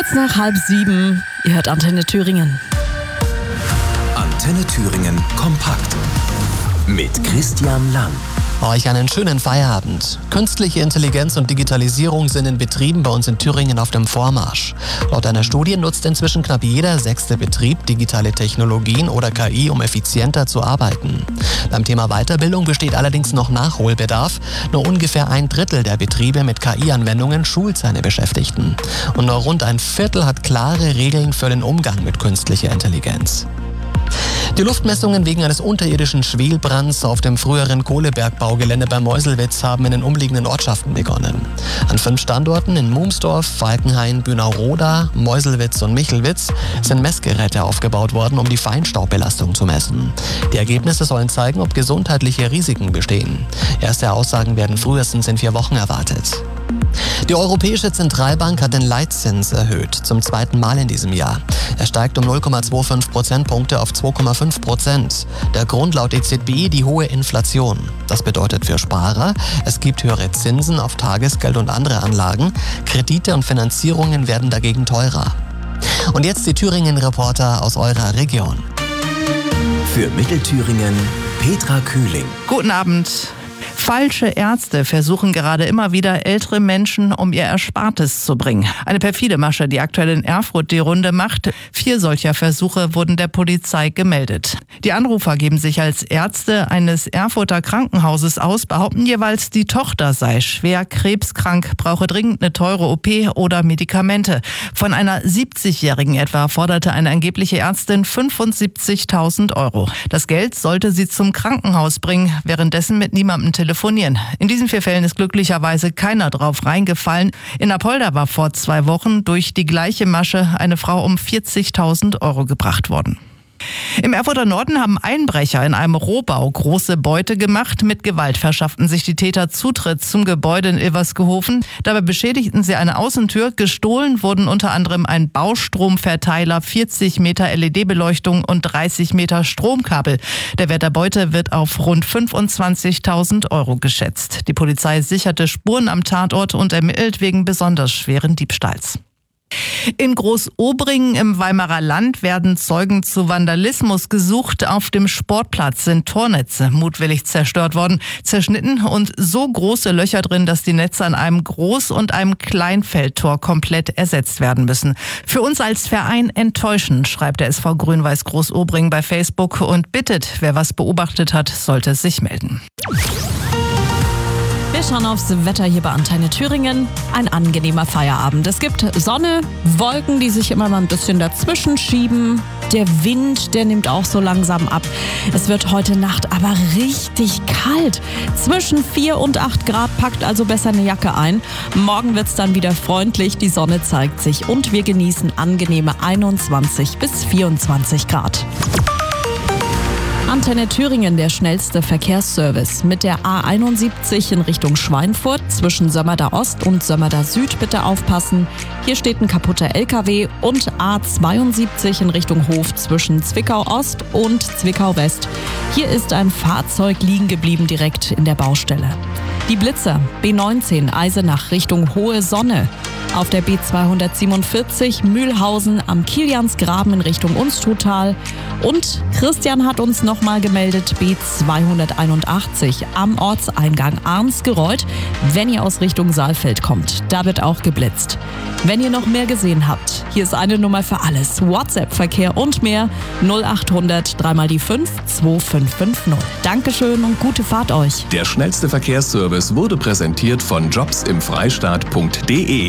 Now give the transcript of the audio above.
Kurz nach 6:30, ihr hört Antenne Thüringen. Antenne Thüringen kompakt mit Christian Lang. Euch einen schönen Feierabend. Künstliche Intelligenz und Digitalisierung sind in Betrieben bei uns in Thüringen auf dem Vormarsch. Laut einer Studie nutzt inzwischen knapp jeder 6. Betrieb digitale Technologien oder KI, um effizienter zu arbeiten. Beim Thema Weiterbildung besteht allerdings noch Nachholbedarf. Nur ungefähr 1/3 der Betriebe mit KI-Anwendungen schult seine Beschäftigten. Und nur rund 1/4 hat klare Regeln für den Umgang mit künstlicher Intelligenz. Die Luftmessungen wegen eines unterirdischen Schwelbrands auf dem früheren Kohlebergbaugelände bei Meuselwitz haben in den umliegenden Ortschaften begonnen. An 5 Standorten in Mumsdorf, Falkenhain, Bünau-Roda, Meuselwitz und Michelwitz sind Messgeräte aufgebaut worden, um die Feinstaubbelastung zu messen. Die Ergebnisse sollen zeigen, ob gesundheitliche Risiken bestehen. Erste Aussagen werden frühestens in 4 Wochen erwartet. Die Europäische Zentralbank hat den Leitzins erhöht, zum 2. Mal in diesem Jahr. Er steigt um 0,25 Prozentpunkte auf 2,5%. Der Grund laut EZB die hohe Inflation. Das bedeutet für Sparer, es gibt höhere Zinsen auf Tagesgeld und andere Anlagen. Kredite und Finanzierungen werden dagegen teurer. Und jetzt die Thüringen-Reporter aus eurer Region. Für Mittelthüringen Petra Kühling. Guten Abend. Falsche Ärzte versuchen gerade immer wieder ältere Menschen um ihr Erspartes zu bringen. Eine perfide Masche, die aktuell in Erfurt die Runde macht. 4 solcher Versuche wurden der Polizei gemeldet. Die Anrufer geben sich als Ärzte eines Erfurter Krankenhauses aus, behaupten jeweils, die Tochter sei schwer krebskrank, brauche dringend eine teure OP oder Medikamente. Von einer 70-Jährigen etwa forderte eine angebliche Ärztin 75.000 €. Das Geld sollte sie zum Krankenhaus bringen, währenddessen mit niemandem telefonieren. In diesen 4 Fällen ist glücklicherweise keiner drauf reingefallen. In Apolda war vor 2 Wochen durch die gleiche Masche eine Frau um 40.000 € gebracht worden. Im Erfurter Norden haben Einbrecher in einem Rohbau große Beute gemacht. Mit Gewalt verschafften sich die Täter Zutritt zum Gebäude in Ilversgehofen. Dabei beschädigten sie eine Außentür. Gestohlen wurden unter anderem ein Baustromverteiler, 40 Meter LED-Beleuchtung und 30 Meter Stromkabel. Der Wert der Beute wird auf rund 25.000 € geschätzt. Die Polizei sicherte Spuren am Tatort und ermittelt wegen besonders schweren Diebstahls. In Großobringen im Weimarer Land werden Zeugen zu Vandalismus gesucht. Auf dem Sportplatz sind Tornetze mutwillig zerstört worden, zerschnitten und so große Löcher drin, dass die Netze an einem Groß- und einem Kleinfeldtor komplett ersetzt werden müssen. Für uns als Verein enttäuschend, schreibt der SV Grün-Weiß Großobringen bei Facebook und bittet, wer was beobachtet hat, sollte sich melden. Wir schauen aufs Wetter hier bei Antenne Thüringen. Ein angenehmer Feierabend. Es gibt Sonne, Wolken, die sich immer mal ein bisschen dazwischen schieben. Der Wind, der nimmt auch so langsam ab. Es wird heute Nacht aber richtig kalt. Zwischen 4 und 8 Grad, packt also besser eine Jacke ein. Morgen wird es dann wieder freundlich, die Sonne zeigt sich und wir genießen angenehme 21 bis 24 Grad. Antenne Thüringen, der schnellste Verkehrsservice. Mit der A71 in Richtung Schweinfurt zwischen Sömmerda Ost und Sömmerda Süd bitte aufpassen. Hier steht ein kaputter LKW und A72 in Richtung Hof zwischen Zwickau Ost und Zwickau West. Hier ist ein Fahrzeug liegen geblieben direkt in der Baustelle. Die Blitzer, B19 Eisenach Richtung Hohe Sonne. Auf der B247 Mühlhausen am Kiliansgraben in Richtung Unstruttal. Und Christian hat uns nochmal gemeldet, B281 am Ortseingang Arnsgereuth, wenn ihr aus Richtung Saalfeld kommt. Da wird auch geblitzt. Wenn ihr noch mehr gesehen habt, hier ist eine Nummer für alles. WhatsApp-Verkehr und mehr 0800 3 mal die 5 2550. Dankeschön und gute Fahrt euch. Der schnellste Verkehrsservice wurde präsentiert von jobsimfreistaat.de.